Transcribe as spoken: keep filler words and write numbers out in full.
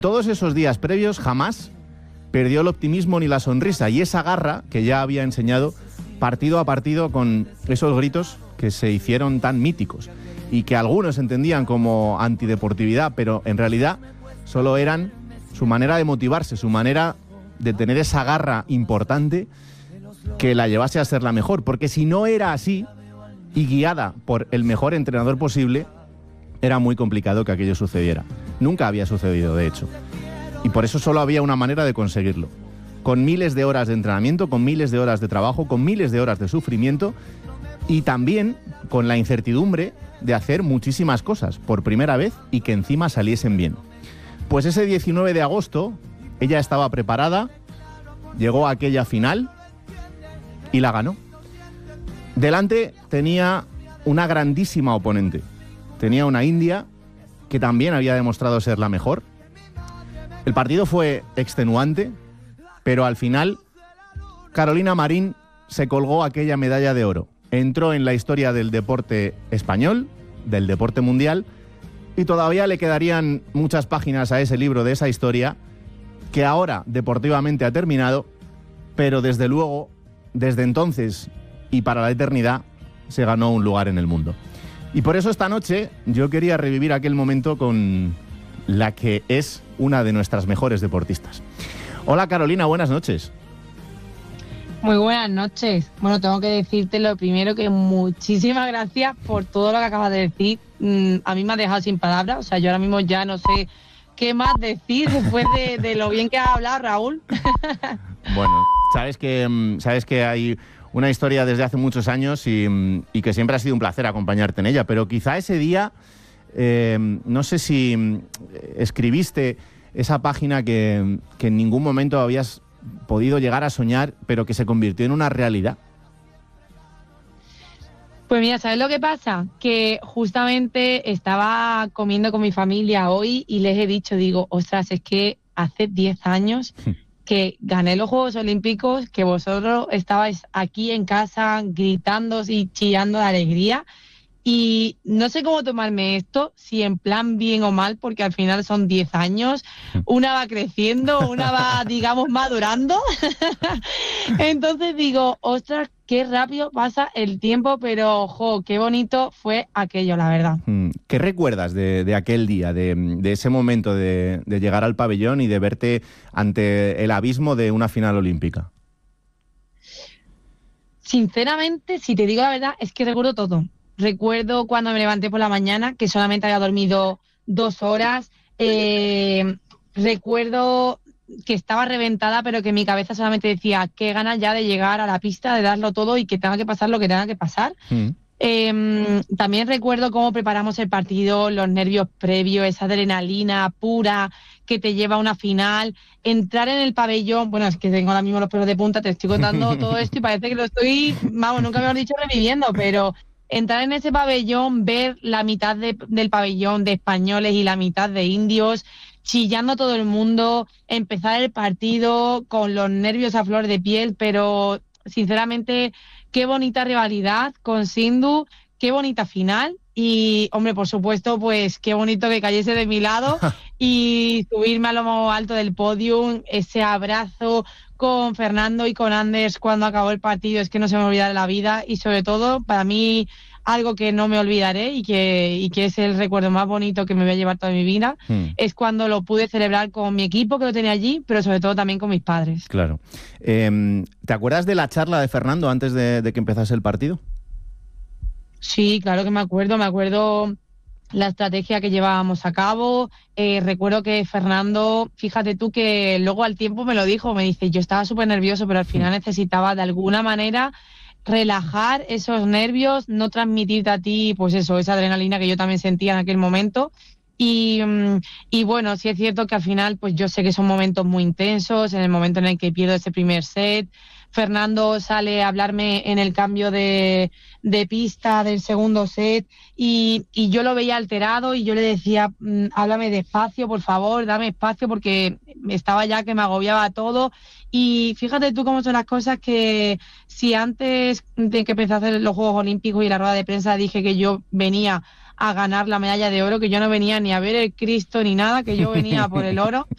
todos esos días previos jamás perdió el optimismo ni la sonrisa y esa garra que ya había enseñado partido a partido con esos gritos que se hicieron tan míticos y que algunos entendían como antideportividad, pero en realidad solo eran su manera de motivarse, su manera de tener esa garra importante que la llevase a ser la mejor, porque si no era así y guiada por el mejor entrenador posible, era muy complicado que aquello sucediera. Nunca había sucedido, de hecho. Y por eso solo había una manera de conseguirlo. Con miles de horas de entrenamiento, con miles de horas de trabajo, con miles de horas de sufrimiento y también con la incertidumbre de hacer muchísimas cosas por primera vez y que encima saliesen bien. Pues ese diecinueve de agosto ella estaba preparada, llegó a aquella final y la ganó. Delante tenía una grandísima oponente. Tenía una india que también había demostrado ser la mejor. El partido fue extenuante, pero al final Carolina Marín se colgó aquella medalla de oro. Entró en la historia del deporte español, del deporte mundial, y todavía le quedarían muchas páginas a ese libro de esa historia, que ahora deportivamente ha terminado, pero desde luego, desde entonces y para la eternidad, se ganó un lugar en el mundo. Y por eso esta noche yo quería revivir aquel momento con la que es una de nuestras mejores deportistas. Hola Carolina, buenas noches. Muy buenas noches. Bueno, tengo que decirte lo primero que muchísimas gracias por todo lo que acabas de decir. Mm, a mí me has dejado sin palabras, o sea, yo ahora mismo ya no sé qué más decir después de, de lo bien que has hablado, Raúl. Bueno, sabes que, sabes que hay una historia desde hace muchos años y, y que siempre ha sido un placer acompañarte en ella, pero quizá ese día, eh, no sé si escribiste esa página que, que en ningún momento habías podido llegar a soñar, pero que se convirtió en una realidad. Pues mira, ¿sabes lo que pasa? Que justamente estaba comiendo con mi familia hoy y les he dicho, digo, ostras, es que hace diez años que gané los Juegos Olímpicos, que vosotros estabais aquí en casa gritando y chillando de alegría, y no sé cómo tomarme esto, si en plan bien o mal, porque al final son diez años, una va creciendo, una va, digamos, madurando. Entonces digo, ostras, qué rápido pasa el tiempo, pero, ojo, qué bonito fue aquello, la verdad. ¿Qué recuerdas de, de aquel día, de, de ese momento de, de llegar al pabellón y de verte ante el abismo de una final olímpica? Sinceramente, si te digo la verdad, es que recuerdo todo. Recuerdo cuando me levanté por la mañana, que solamente había dormido dos horas. Eh, recuerdo que estaba reventada, pero que mi cabeza solamente decía qué ganas ya de llegar a la pista, de darlo todo y que tenga que pasar lo que tenga que pasar. Mm. Eh, también recuerdo cómo preparamos el partido, los nervios previos, esa adrenalina pura que te lleva a una final, entrar en el pabellón. Bueno, es que tengo ahora mismo los pelos de punta, te estoy contando todo esto y parece que lo estoy, vamos, nunca me lo he dicho reviviendo, pero entrar en ese pabellón, ver la mitad de, del pabellón de españoles y la mitad de indios, chillando todo el mundo, empezar el partido con los nervios a flor de piel, pero sinceramente qué bonita rivalidad con Sindhu, qué bonita final y, hombre, por supuesto, pues qué bonito que cayese de mi lado y subirme a lo más alto del podium, ese abrazo con Fernando y con Anders cuando acabó el partido, es que no se me olvidará la vida y sobre todo para mí algo que no me olvidaré y que, y que es el recuerdo más bonito que me voy a llevar toda mi vida, mm. es cuando lo pude celebrar con mi equipo que lo tenía allí, pero sobre todo también con mis padres. Claro. Eh, ¿Te acuerdas de la charla de Fernando antes de, de que empezase el partido? Sí, claro que me acuerdo, me acuerdo la estrategia que llevábamos a cabo. Eh, recuerdo que Fernando, fíjate tú que luego al tiempo me lo dijo, me dice, yo estaba súper nervioso, pero al final necesitaba de alguna manera relajar esos nervios, no transmitirte a ti, pues eso, esa adrenalina que yo también sentía en aquel momento. Y, y bueno, sí es cierto que al final, pues yo sé que son momentos muy intensos, en el momento en el que pierdo ese primer set, Fernando sale a hablarme en el cambio de, de pista del segundo set y, y yo lo veía alterado y yo le decía, háblame despacio, por favor, dame espacio, porque estaba ya que me agobiaba todo. Y fíjate tú cómo son las cosas, que si antes de que empecé a hacer los Juegos Olímpicos y la rueda de prensa dije que yo venía a ganar la medalla de oro, que yo no venía ni a ver el Cristo ni nada, que yo venía por el oro,